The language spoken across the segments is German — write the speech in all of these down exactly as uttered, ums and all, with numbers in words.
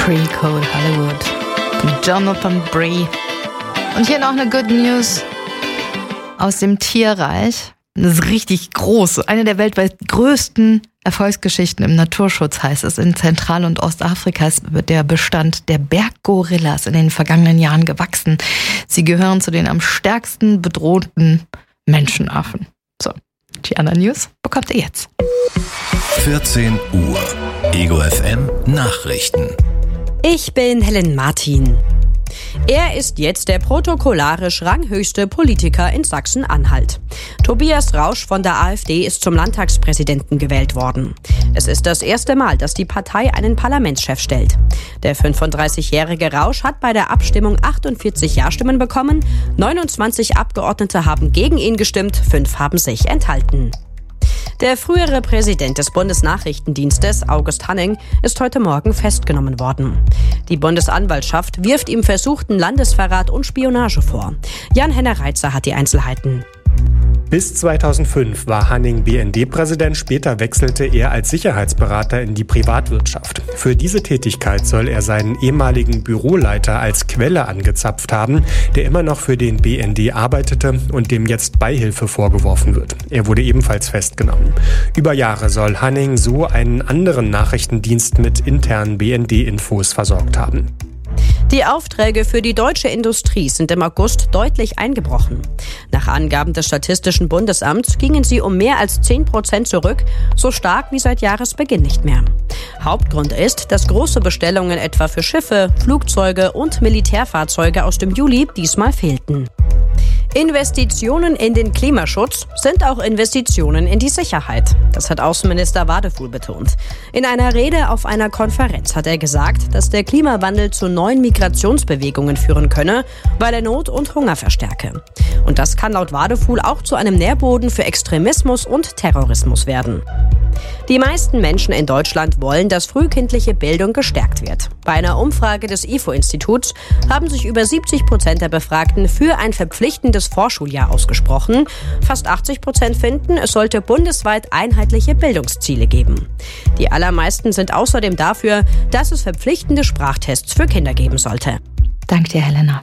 Pre-Cold Hollywood von Jonathan Bree. Und hier noch eine Good News aus dem Tierreich. Das ist richtig groß. Eine der weltweit größten Erfolgsgeschichten im Naturschutz heißt es. In Zentral- und Ostafrika ist der Bestand der Berggorillas in den vergangenen Jahren gewachsen. Sie gehören zu den am stärksten bedrohten Menschenaffen. So, die anderen News bekommt ihr jetzt. vierzehn Uhr. Ego F M Nachrichten. Ich bin Helen Martin. Er ist jetzt der protokollarisch ranghöchste Politiker in Sachsen-Anhalt. Tobias Rausch von der AfD ist zum Landtagspräsidenten gewählt worden. Es ist das erste Mal, dass die Partei einen Parlamentschef stellt. Der fünfunddreißigjährige Rausch hat bei der Abstimmung achtundvierzig Ja-Stimmen bekommen, neunundzwanzig Abgeordnete haben gegen ihn gestimmt, fünf haben sich enthalten. Der frühere Präsident des Bundesnachrichtendienstes, August Hanning, ist heute Morgen festgenommen worden. Die Bundesanwaltschaft wirft ihm versuchten Landesverrat und Spionage vor. Jan-Henner Reitzer hat die Einzelheiten. Bis zweitausendfünf war Hanning B N D-Präsident, später wechselte er als Sicherheitsberater in die Privatwirtschaft. Für diese Tätigkeit soll er seinen ehemaligen Büroleiter als Quelle angezapft haben, der immer noch für den B N D arbeitete und dem jetzt Beihilfe vorgeworfen wird. Er wurde ebenfalls festgenommen. Über Jahre soll Hanning so einen anderen Nachrichtendienst mit internen B N D-Infos versorgt haben. Die Aufträge für die deutsche Industrie sind im August deutlich eingebrochen. Nach Angaben des Statistischen Bundesamts gingen sie um mehr als zehn Prozent zurück, so stark wie seit Jahresbeginn nicht mehr. Hauptgrund ist, dass große Bestellungen etwa für Schiffe, Flugzeuge und Militärfahrzeuge aus dem Juli diesmal fehlten. Investitionen in den Klimaschutz sind auch Investitionen in die Sicherheit. Das hat Außenminister Wadefuhl betont. In einer Rede auf einer Konferenz hat er gesagt, dass der Klimawandel zu neuen Migrationsbewegungen führen könne, weil er Not und Hunger verstärke. Und das kann laut Wadefuhl auch zu einem Nährboden für Extremismus und Terrorismus werden. Die meisten Menschen in Deutschland wollen, dass frühkindliche Bildung gestärkt wird. Bei einer Umfrage des I F O-Instituts haben sich über siebzig Prozent der Befragten für ein verpflichtendes Vorschuljahr ausgesprochen. Fast achtzig Prozent finden, es sollte bundesweit einheitliche Bildungsziele geben. Die allermeisten sind außerdem dafür, dass es verpflichtende Sprachtests für Kinder geben sollte. Dank dir, Helena.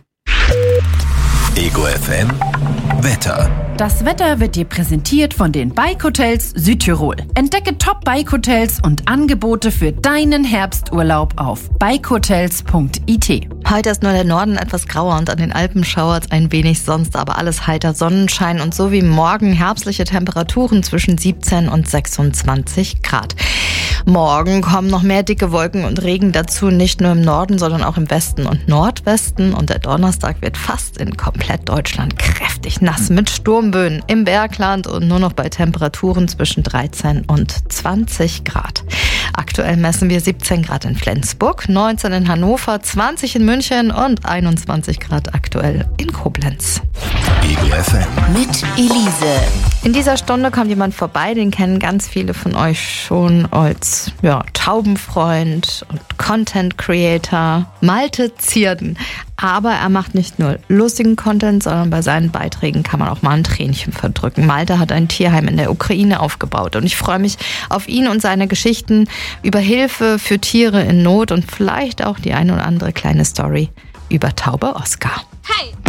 Ego F M Wetter. Das Wetter wird dir präsentiert von den Bike Hotels Südtirol. Entdecke Top-Bike Hotels und Angebote für deinen Herbsturlaub auf bike hotels punkt i t. Heute ist nur der Norden etwas grauer und an den Alpen schauert es ein wenig, sonst aber alles heiter Sonnenschein und so wie morgen herbstliche Temperaturen zwischen siebzehn und sechsundzwanzig Grad. Morgen kommen noch mehr dicke Wolken und Regen dazu, nicht nur im Norden, sondern auch im Westen und Nordwesten. Und der Donnerstag wird fast in komplett Deutschland kräftig nass mit Sturmböen im Bergland und nur noch bei Temperaturen zwischen dreizehn und zwanzig Grad. Aktuell messen wir siebzehn Grad in Flensburg, neunzehn in Hannover, zwanzig in München und einundzwanzig Grad aktuell in Koblenz. Ego F M Mit Elise. In dieser Stunde kommt jemand vorbei, den kennen ganz viele von euch schon als ja, Taubenfreund und Content Creator, Malte Zierden. Aber er macht nicht nur lustigen Content, sondern bei seinen Beiträgen kann man auch mal ein Tränchen verdrücken. Malte hat ein Tierheim in der Ukraine aufgebaut und ich freue mich auf ihn und seine Geschichten über Hilfe für Tiere in Not und vielleicht auch die eine oder andere kleine Story über Taube Oskar. Hey!